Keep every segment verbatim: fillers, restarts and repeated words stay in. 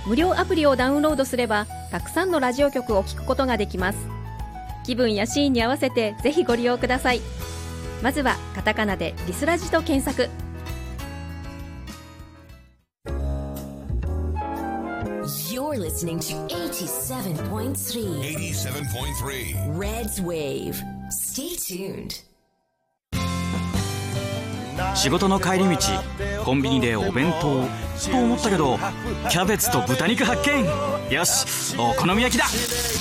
無料アプリをダウンロードすればたくさんのラジオ局を聞くことができます。気分やシーンに合わせてぜひご利用ください。まずはカタカナでリスラジと検索。 You're listening to eighty-seven point three eighty-seven point three Reds Wave. Stay tuned. 仕事の帰り道コンビニでお弁当と思ったけどキャベツと豚肉発見。よしお好み焼きだ。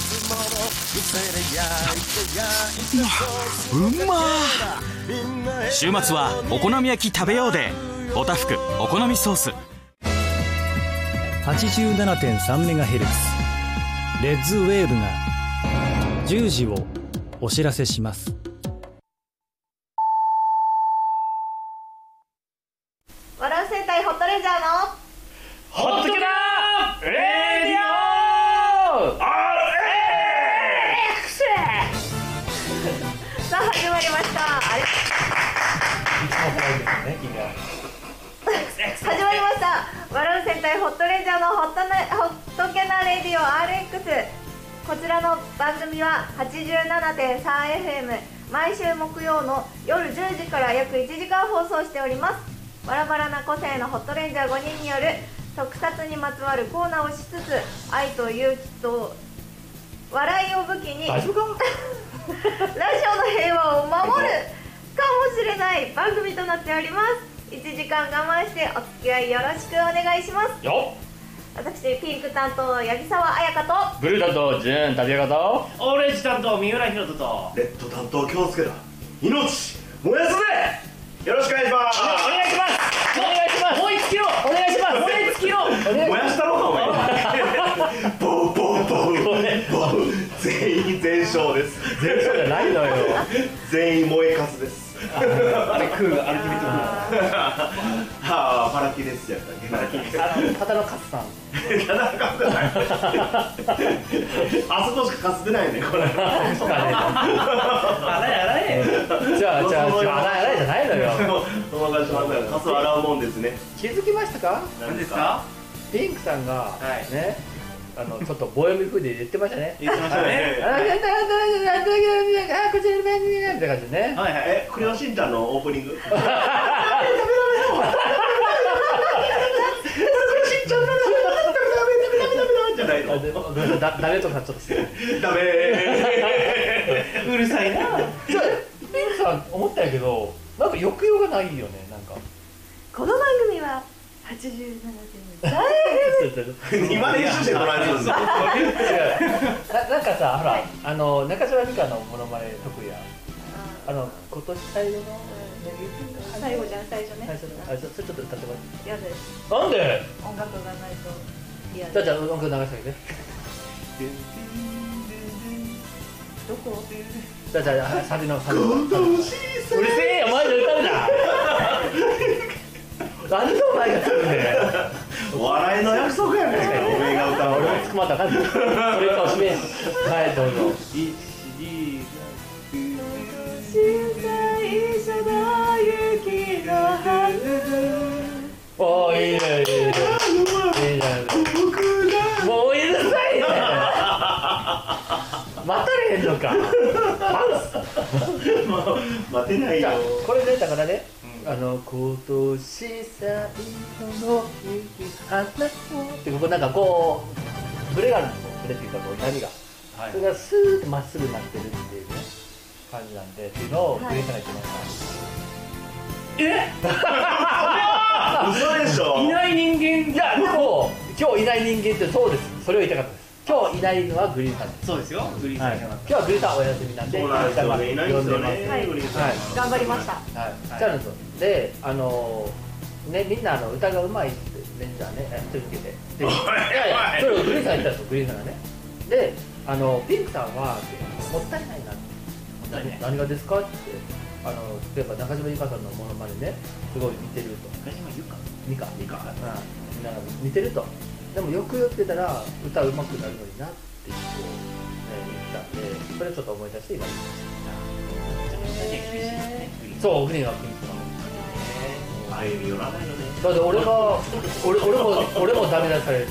うまー。週末はお好み焼き食べようでおたふくお好みソース。 はちじゅうななてんさんメガヘルツ レッズウェーブがじゅうじをお知らせします。 笑う戦隊ホットレンジャーのホットキャラレディオ アールエックスさあ始まりました。あれ始まりました。笑う戦隊ホットレンジャーのホットなホットキャナレディオ アールエックス。 こちらの番組は はちじゅうななてんさんエフエム 毎週木曜の夜じゅうじから約いちじかん放送しております。バラバラな個性のホットレンジャーごにんによる特撮にまつわるコーナーをしつつ、愛と勇気と笑いを武器にラジオの平和を守るかもしれない番組となっております。いちじかん我慢してお付き合いよろしくお願いします。 よっ。 私ピンク担当の八木沢彩香とブルー担当純タピオカとオレンジ担当三浦宏人とレッド担当京介だ。命燃やすぜ。よろしくお願いします。 お願いします。お願いします。燃え尽きろ。お願いします。燃え尽きろ。 燃やしたろかお前。ボーボーボーボー。全員全勝です。 全勝じゃないのよ。 全員燃えかすです。 あれクールアルティメットクール。 はあパラキですやったっけ。パラキ。 あの片野カスさん。 片野カスない。あそこしかかすってないねこれ。 洗え洗え。 じゃあじゃあじゃあ洗えじゃないのよ。 お任せします。カスを洗うもんですね。 気づきましたか？ 何ですか？ ピンクさんがはいね、あのちょっと棒読み風で言ってましたね。 言ってましたね。 あ、なんだなんだなんだこちらの便利なみたいな感じでね。 はいはい。 え、クレヨンしんちゃんのオープニング。じゃないの。 だ誰とかちょっとダメうるさいな。 じゃあピンクさん思ったんやけど、なんか抑揚がないよね。なんかこの番組ははちじゅうななてんさんエフエム。 今練習してもらえるんだ。 ななんかさ、ほら、あの中島美嘉のモノマネ得意や。あの今年最後の最後じゃん、最初ね。 最初のあ、それちょっと歌ってもらって。 嫌です。 なんで？ 音楽がないと嫌です。 じゃあじゃあ音楽流してあげて。 どこ？ じゃあじゃあサビのサビの。 今年うるせえよ、マジで歌うな。なんでお前が作るんだよ。 笑いの約束やねん。お前が歌う。 俺もつくまったらあかんねん。それかおしめ。はい、どうぞ。 一二最初の雪の春。 おー、いいね、いいね。いいね。もううるさいね。待たれへんのか。 待てないよ。 これね、だからね、あの今年最後の雪花をってここなんかこうブレがあるんですよ。ブレっていうかこう波が、はい、それがスーッとまっすぐになってるっていうね感じなんでっていうのをグリーンさんが言ってました。 え？嘘でしょ？ いない人間。 いやでも今日いない人間ってそうです。それを言いたかったです。今日いないのはグリーンさんです。 そうですよ。グリーンさんじゃなくて。 今日はグリーンさんお休みなんで、 そうなんですよね。いないんですよね。 はいグリーンさん。 はい頑張りました。 はい、じゃあで、あのね、みんなあの歌がうまいってレンジャーね、やってるけで、で、いやいや、それをグリーンさん言ったんですよ、グリーンさんがね。で、あのピンクさんはもったいないなって、何がですかって、あの例えば中島由香さんのモノマネね、すごい似てると。 中島由香。 美香、美香、うん、なんか似てると。でもよくよく言ったら歌うまくなるのになっていうことを、ね、言ったんで、それをちょっと思い出して今言いました。そう、グリーンはピンクさん。 歩み寄らないのね。 だって俺が俺俺も俺もダメ出され